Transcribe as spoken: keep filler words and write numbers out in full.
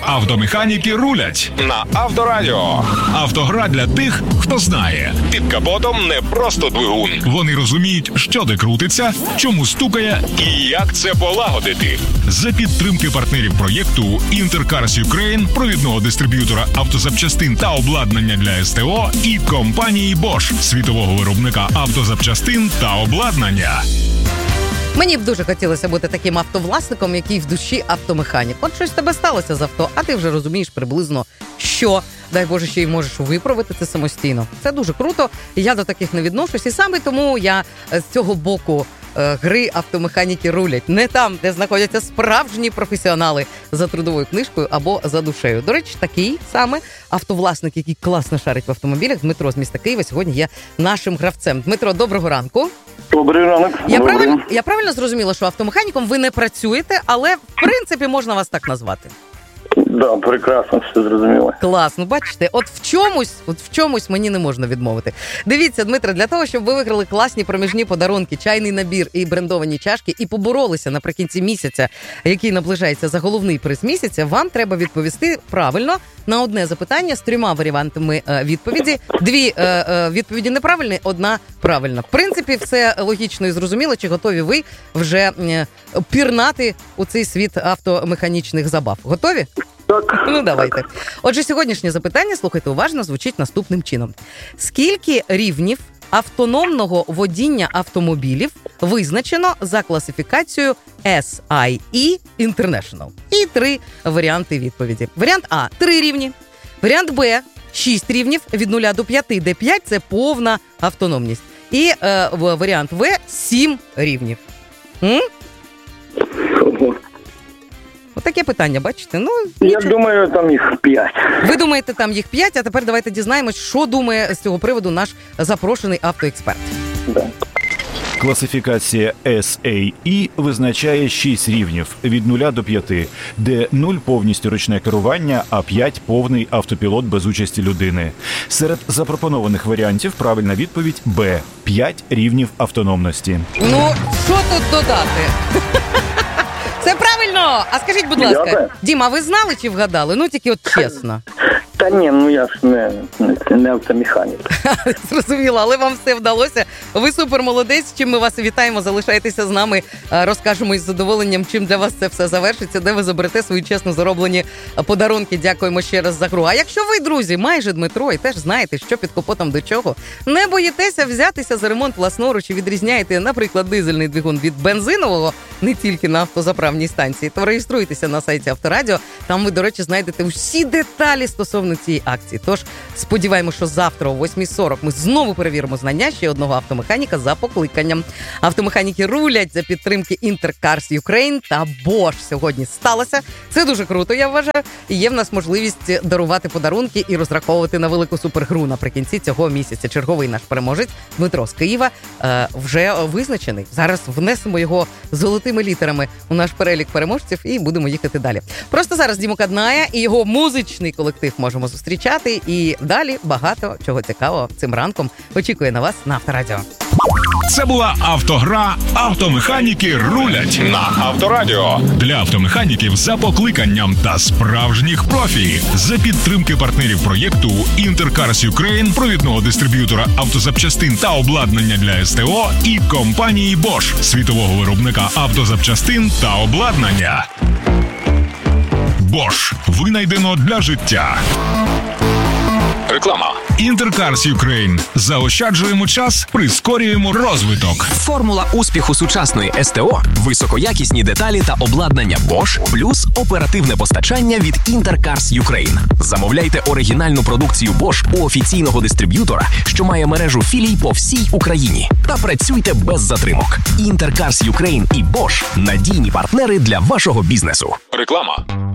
Автомеханіки рулять на Авторадіо. Автогра для тих, хто знає. Під капотом не просто двигун. Вони розуміють, що де крутиться, чому стукає і як це полагодити. За підтримки партнерів проєкту Intercars Ukraine, провідного дистриб'ютора автозапчастин та обладнання для СТО і компанії Bosch, світового виробника автозапчастин та обладнання. Мені б дуже хотілося бути таким автовласником, який в душі автомеханік. От щось тебе сталося з авто, а ти вже розумієш приблизно, що, дай Боже, ще й можеш виправити це самостійно. Це дуже круто, і я до таких не відношусь. І саме тому я з цього боку е, гри автомеханіки рулять. Не там, де знаходяться справжні професіонали за трудовою книжкою або за душею. До речі, такий саме автовласник, який класно шарить в автомобілях, Дмитро з міста Києва, сьогодні є нашим гравцем. Дмитро, доброго ранку. Добрий ранок. Я правильно, я правильно зрозуміла, що автомеханіком ви не працюєте, але, в принципі, можна вас так назвати? Да, прекрасно, все зрозуміло. Класно, бачите, от в чомусь, от в чомусь мені не можна відмовити. Дивіться, Дмитре, для того, щоб ви виграли класні проміжні подарунки, чайний набір і брендовані чашки, і поборолися наприкінці місяця, який наближається за головний приз місяця, вам треба відповісти правильно на одне запитання з трьома варіантами відповіді. Дві е, е, відповіді неправильні, одна правильна. В принципі, все логічно і зрозуміло, чи готові ви вже е, пірнати у цей світ автомеханічних забав. Готові? Так. Ну, давайте. Отже, сьогоднішнє запитання, слухайте уважно, звучить наступним чином. Скільки рівнів автономного водіння автомобілів визначено за класифікацією ес ай і International? І три варіанти відповіді. Варіант А – три рівні. Варіант Б – шість рівнів від нуля до п'яти, де п'ять – це повна автономність. І е, варіант В – сім рівнів. М? Отаке питання, бачите? Ну, я думаю, там їх п'ять. Ви думаєте, там їх п'ять, а тепер давайте дізнаємось, що думає з цього приводу наш запрошений автоексперт. Да. Класифікація ес ей і визначає шість рівнів від нуля до п'яти, де нуль – повністю ручне керування, а п'ять – повний автопілот без участі людини. Серед запропонованих варіантів правильна відповідь – Б – п'ять рівнів автономності. Ну, що тут додати? Це правильно! А скажіть, будь ласка, Дякую. Діма, ви знали чи вгадали? Ну, тільки от чесно. Та ні, ну я ж не, не, не автомеханік. Зрозуміло, але вам все вдалося. Ви супер молодець, чим ми вас вітаємо. Залишайтеся з нами, розкажемо із задоволенням, чим для вас це все завершиться, де ви заберете свої чесно зароблені подарунки. Дякуємо ще раз за гру. А якщо ви, друзі, майже Дмитро, і теж знаєте, що під капотом до чого, не боїтеся взятися за ремонт власноруч і відрізняєте, наприклад, дизельний двигун від бензинового, не тільки на автозаправній станції, то реєструйтеся на сайті Авторадіо. Там ви, до речі, знайдете всі деталі стосовно цієї акції. Тож, сподіваємося, що завтра о восьмій сорок ми знову перевіримо знання ще одного автомеханіка за покликанням. Автомеханіки рулять за підтримки Intercars Ukraine та Bosch. Сьогодні сталося. Це дуже круто, я вважаю. І є в нас можливість дарувати подарунки і розраховувати на велику супергру наприкінці цього місяця. Черговий наш переможець Дмитро з Києва е, вже визначений. Зараз внесемо його золотими літерами у наш перелік переможців і будемо їхати далі. Просто зараз Діму Кадная і його музичний колектив можемо зустрічати. І далі багато чого цікавого цим ранком очікує на вас на Авторадіо. Це була автогра «Автомеханіки рулять» на Авторадіо. Для автомеханіків за покликанням та справжніх профі. За підтримки партнерів проєкту Intercars Ukraine, провідного дистриб'ютора автозапчастин та обладнання для СТО і компанії Bosch, світового виробника автозапчастин та обладнання. Bosch. Винайдено для життя. Реклама. Intercars Ukraine. Заощаджуємо час, прискорюємо розвиток. Формула успіху сучасної СТО – високоякісні деталі та обладнання Bosch, плюс оперативне постачання від Intercars Ukraine. Замовляйте оригінальну продукцію Bosch у офіційного дистриб'ютора, що має мережу філій по всій Україні. Та працюйте без затримок. Intercars Ukraine і Bosch – надійні партнери для вашого бізнесу. Реклама.